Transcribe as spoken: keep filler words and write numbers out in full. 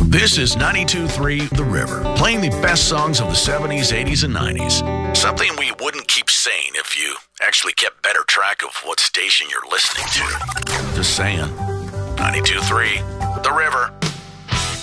This is ninety-two point three The River, playing the best songs of the seventies, eighties, and nineties. Something we wouldn't keep saying if you actually kept better track of what station you're listening to. Just saying. ninety-two point three The River.